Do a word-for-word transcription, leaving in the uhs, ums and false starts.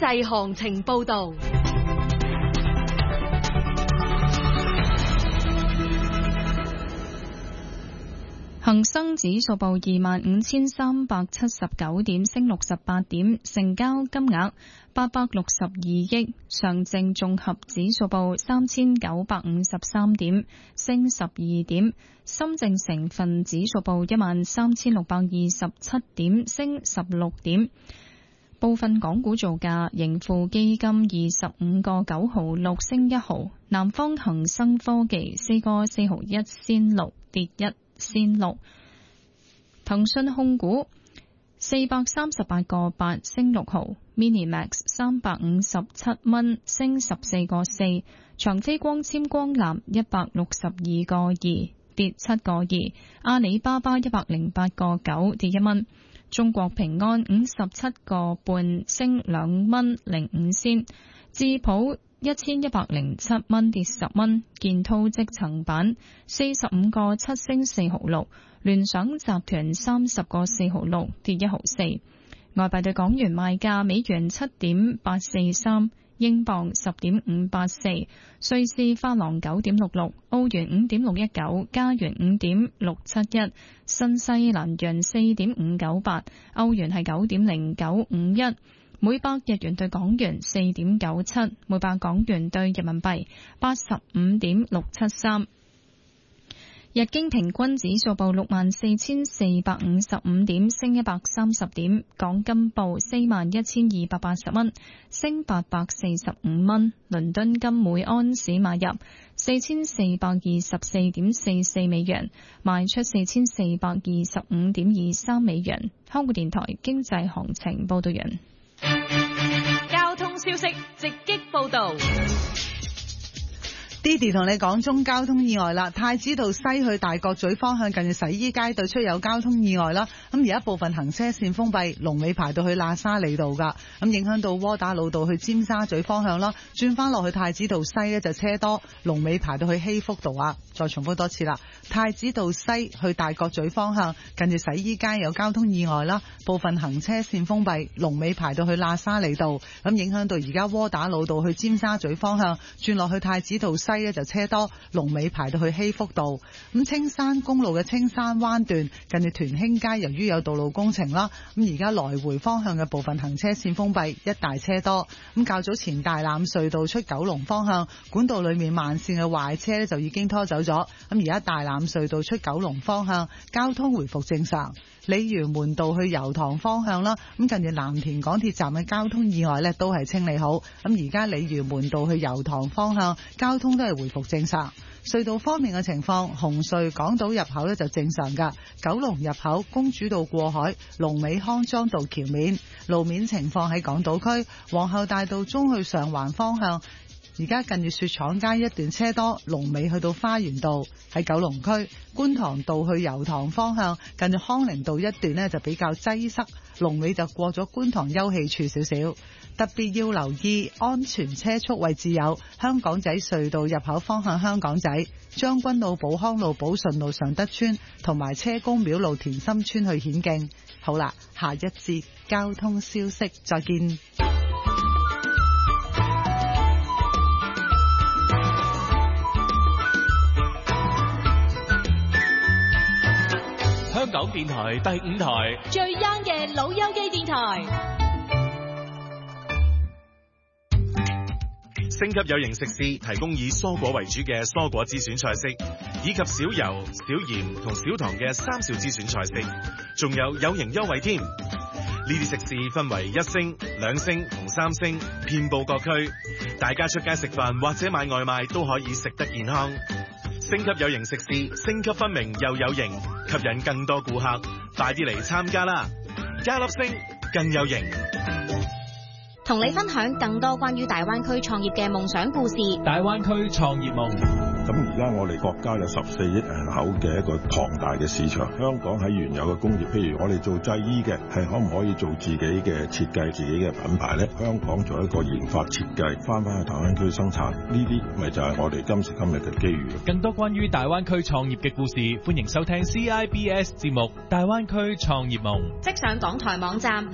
濟行情報道。 恒生指數報二萬五千三百七十九點，升六十八點，成交金額八百六十二億。上證綜合指數報三千九百五十三點，升十二點。深證成分指數報一萬三千六百二十七點，升十六點。部分港股造價，盈富基金二十五個九毫六升一毫，南方恒生科技四個四毫一仙六跌一仙六，騰訊控股四百三十八個八升六毫 ，Minimax 三百五十七蚊升十四個四，長飛光纖光纜一百六十二個二跌七個二，阿里巴巴一百零八個九跌一蚊，中國平安五十七個半升兩蚊零五仙，智普一千一百零七蚊跌十蚊，建滔積層板四十五個七升四毫六，聯想集團三十個四毫六跌一毫四。外幣對港元賣價：美元七點八四三，英鎊十點五八四，瑞士法郎九點六六，澳元五點六一九，加元五點六七一，新西蘭元四點五九八，歐元係九點零九五一。每百日元對港元四點九七，每百港元對人民幣八十五點六七三。日經平均指數報六萬四千四百五十五點，升一百三十點。港金報四萬一千二百八十蚊，升八百四十五蚊。倫敦金每安士買入四千四百二十四點四四美元，賣出四千四百二十五點二三美元。香港電台經濟行情報道完。 交通消息直擊報道。 Didi 同你講中交通意外啦，太子道西去大角咀方向近住洗衣街對出有交通意外啦，咁而一部分行車線封閉，龍尾排到去喇沙利道噶，咁影響到窩打老道去尖沙咀方向啦，轉翻落去太子道西呢就車多，龍尾排到去希福道啊。再重複多次啦，太子道西去大角咀方向近住洗衣街有交通意外啦，部分行車線封閉，龍尾排到去喇沙利道，咁影響到而家窩打老道去尖沙咀方向轉落去太子道西呢就車多，龍尾排到去希福道。咁青山公路嘅青山灣段近住屯興街，由於有道路工程啦，咁而家來回方向嘅部分行車線封閉，一大車多。咁較早前大欖隧道出九龍方向管道裏面慢線嘅壞車呢就已經拖走咗，咁而家大欖隧道出九龍方向交通回復正常。鯉魚門道去油塘方向啦，咁近住藍田港鐵站嘅交通意外呢都係清理好，咁而家鯉魚門道去油塘方向交通都係回復正常。隧道方面嘅情況，紅隧港島入口呢就正常噶，九龍入口公主道過海，龍尾康莊道橋面。路面情況喺港島區皇后大道中去上環方向，而家近住雪廠街一段車多，龍尾去到花園道。喺九龍區觀塘道去油塘方向，近住康寧道一段呢就比較擠塞，龍尾就過咗觀塘休憩處少少。特別要留意安全車速位置有香港仔隧道入口方向香港仔、將軍澳寶康路、寶順路上德村同埋車公廟路田心村去顯徑。好啦，下一節交通消息再見。 香港電台第五台最 young 嘅老友記電台。 星級有型食肆提供以蔬果為主嘅蔬果之選菜式，以及少油、少鹽同少糖嘅三少之選菜式，仲有有型優惠添。呢啲食肆分為一星、兩星同三星，遍佈各區。大家出街食飯或者買外賣都可以食得健康。星級有型食肆，星級分明又有型，吸引更多顧客，快啲嚟參加啦！加粒星更有型。 同你分享更多關於大灣區創業嘅夢想故事。 大灣區創業夢。 咁而家我哋國家有十四億人口嘅一個龐大嘅市場，香港喺原有嘅工業，譬如我哋做製衣嘅，係可唔可以做自己嘅設計、自己嘅品牌呢？香港做一個研發設計，翻返去大灣區生產，呢啲咪就係我哋今時今日嘅機遇。 更多關於大灣區創業嘅故事，歡迎收聽 C I B S 節目《大灣區創業夢》。 即上港台網站